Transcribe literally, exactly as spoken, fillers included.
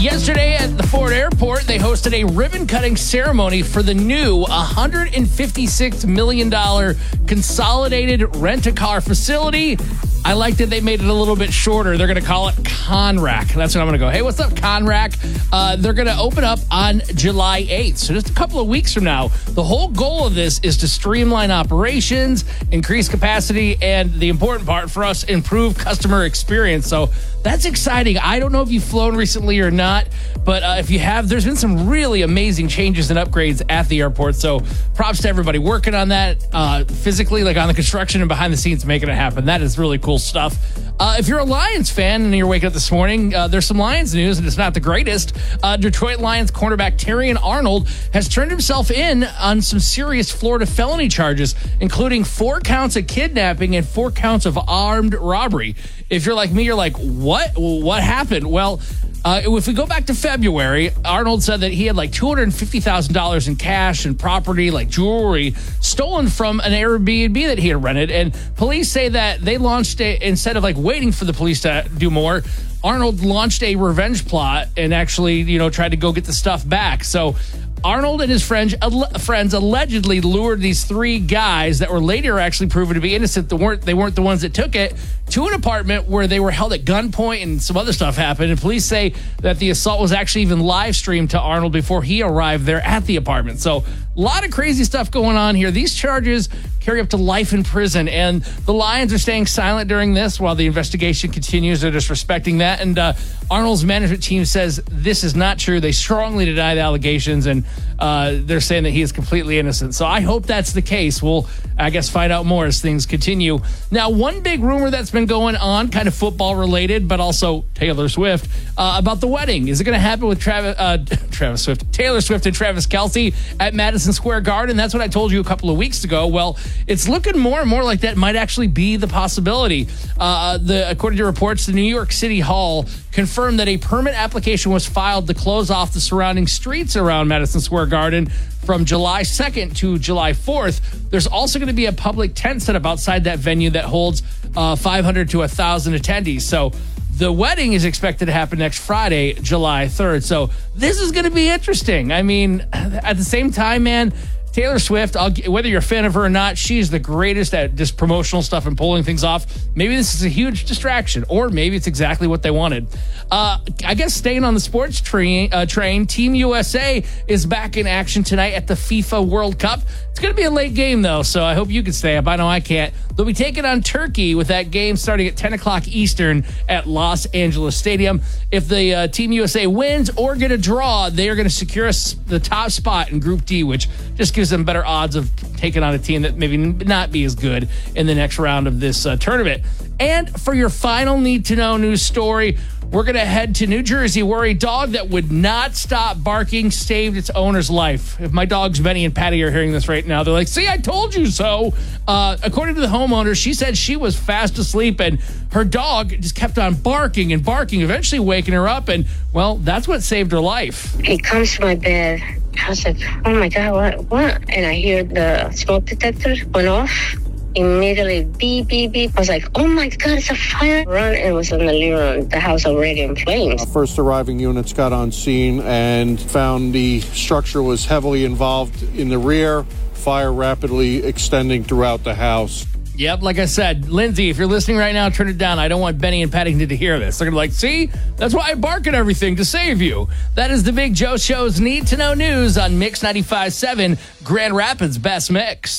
Yesterday at the Ford Airport, they hosted a ribbon-cutting ceremony for the new one hundred fifty-six million dollars consolidated rent-a-car facility. I like that they made it a little bit shorter. They're going to call it Conrack. That's what I'm going to go. Hey, what's up, Conrack? Uh, they're going to open up on July eighth, so just a couple of weeks from now. The whole goal of this is to streamline operations, increase capacity, and the important part for us, improve customer experience. So that's exciting. I don't know if you've flown recently or not, but uh, if you have, there's been some really amazing changes and upgrades at the airport. So props to everybody working on that uh, physically, like on the construction and behind the scenes, making it happen. That is really cool stuff. Uh, if you're a Lions fan and you're waking up this morning, uh, there's some Lions news, and it's not the greatest. Uh, Detroit Lions cornerback Terrion Arnold has turned himself in on some serious Florida felony charges, including four counts of kidnapping and four counts of armed robbery. If you're like me, you're like, what? What happened? Well, Uh, if we go back to February, Arnold said that he had like two hundred fifty thousand dollars in cash and property, like jewelry, stolen from an Airbnb that he had rented. And police say that they launched a, instead of like waiting for the police to do more, Arnold launched a revenge plot and actually, you know, tried to go get the stuff back. So Arnold and his friends, friends allegedly lured these three guys that were later actually proven to be innocent. They weren't, they weren't the ones that took it, to an apartment where they were held at gunpoint and some other stuff happened. And police say that the assault was actually even live streamed to Arnold before he arrived there at the apartment. So a lot of crazy stuff going on here. These charges carry up to life in prison, and the Lions are staying silent during this while the investigation continues. They're just respecting that. And uh, Arnold's management team says this is not true. They strongly deny the allegations, and uh, they're saying that he is completely innocent. So I hope that's the case. We'll, I guess, find out more as things continue. Now, one big rumor that's been going on, kind of football related, but also Taylor Swift, uh, about the wedding. Is it going to happen with Travis, uh, Travis Swift, Taylor Swift and Travis Kelce at Madison Square Garden? That's what I told you a couple of weeks ago. Well, it's looking more and more like that might actually be the possibility. Uh, the according to reports, the New York City Hall confirmed that a permit application was filed to close off the surrounding streets around Madison Square Garden from July second to July fourth. There's also going to be a public tent set up outside that venue that holds uh, five hundred to one thousand attendees. So the wedding is expected to happen next Friday, July third. So this is going to be interesting. I mean, at the same time, man, Taylor Swift, I'll, whether you're a fan of her or not, she's the greatest at just promotional stuff and pulling things off. Maybe this is a huge distraction, or maybe it's exactly what they wanted. Uh, I guess staying on the sports train, uh, train, Team U S A is back in action tonight at the FIFA World Cup. It's going to be a late game, though, so I hope you can stay up. I know I can't. They'll be taking on Turkey with that game starting at ten o'clock Eastern at Los Angeles Stadium. If the uh, Team U S A wins or get a draw, they are going to secure us the top spot in Group D, which just gives them better odds of taking on a team that maybe not be as good in the next round of this uh, tournament. And for your final need-to-know news story, we're going to head to New Jersey, where a dog that would not stop barking saved its owner's life. If my dogs Benny and Patty are hearing this right now, they're like, see, I told you so. Uh, according to the homeowner, she said she was fast asleep, and her dog just kept on barking and barking, eventually waking her up. And, well, that's what saved her life. He comes to my bed. I was like, oh, my God, what? What? And I hear the smoke detector went off. Immediately, beep, beep, beep. I was like, oh, my God, it's a fire. Run, and it was in the living room, the house already in flames. First arriving units got on scene and found the structure was heavily involved in the rear, fire rapidly extending throughout the house. Yep, like I said, Lindsay, if you're listening right now, turn it down. I don't want Benny and Paddington to hear this. They're going to be like, see, that's why I bark at everything, to save you. That is the Big Joe Show's Need to Know News on Mix ninety-five point seven, Grand Rapids' best mix.